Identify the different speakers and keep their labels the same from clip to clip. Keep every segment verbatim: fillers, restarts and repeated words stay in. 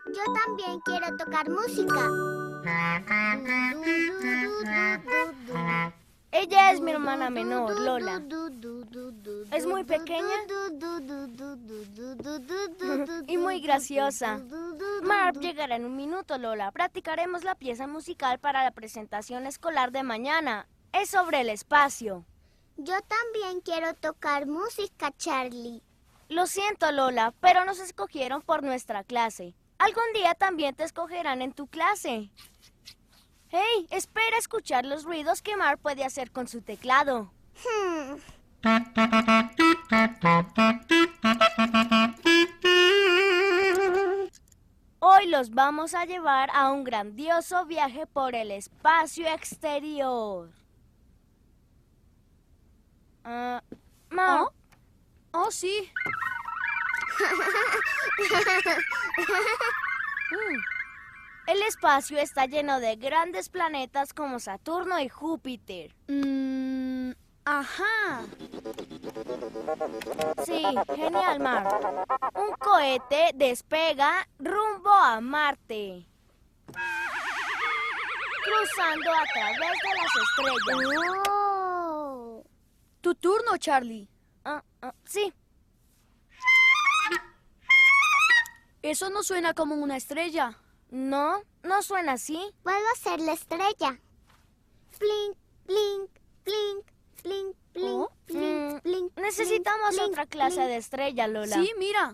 Speaker 1: Yo también quiero tocar música.
Speaker 2: Ella es mi hermana menor, Lola. Es muy pequeña y muy graciosa. Marv llegará en un minuto, Lola. Practicaremos la pieza musical para la presentación escolar de mañana. Es sobre el espacio.
Speaker 1: Yo también quiero tocar música, Charlie.
Speaker 2: Lo siento, Lola, pero nos escogieron por nuestra clase. Algún día también te escogerán en tu clase. Hey, espera escuchar los ruidos que Marv puede hacer con su teclado.
Speaker 1: Hmm.
Speaker 2: Hoy los vamos a llevar a un grandioso viaje por el espacio exterior. Ah, Marv.
Speaker 3: ¿Oh? Oh, sí.
Speaker 2: Mm. El espacio está lleno de grandes planetas como Saturno y Júpiter.
Speaker 3: Mm, ajá.
Speaker 2: Sí, genial, Marv. Un cohete despega rumbo a Marte, cruzando a través de las estrellas.
Speaker 1: Oh.
Speaker 3: Tu turno, Charlie.
Speaker 2: Ah, ah, sí,
Speaker 3: Eso no suena como una estrella.
Speaker 2: no, no suena así.
Speaker 1: Puedo hacer la estrella. Blink, blink, blink, blink, blink,
Speaker 3: Oh,
Speaker 1: blink,
Speaker 2: mm,
Speaker 1: blink.
Speaker 2: Necesitamos
Speaker 1: blink,
Speaker 2: otra clase
Speaker 1: blink.
Speaker 2: de estrella, Lola.
Speaker 3: Sí, mira.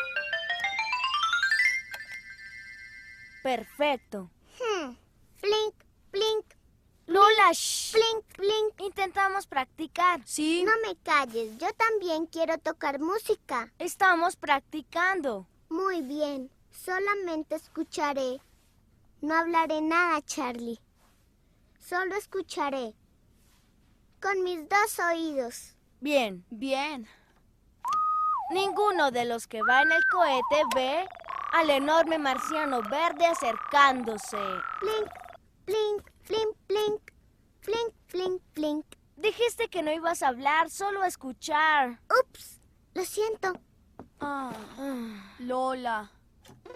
Speaker 2: Perfecto.
Speaker 1: Hmm. Blink, blink,
Speaker 2: Lola, shh.
Speaker 1: blink, blink.
Speaker 2: Intentamos practicar.
Speaker 3: Sí.
Speaker 1: No me calles, yo también quiero tocar música.
Speaker 2: Estamos practicando.
Speaker 1: Muy bien, solamente escucharé. No hablaré nada, Charlie. Solo escucharé. Con mis dos oídos.
Speaker 2: Bien.
Speaker 3: Bien.
Speaker 2: Ninguno de los que va en el cohete ve al enorme marciano verde acercándose.
Speaker 1: Blink, blink, blink, blink. Blink, blink, blink.
Speaker 2: Dijiste que no ibas a hablar, solo a escuchar.
Speaker 1: Ups, lo siento.
Speaker 3: Ah,
Speaker 2: Ah,
Speaker 3: Lola.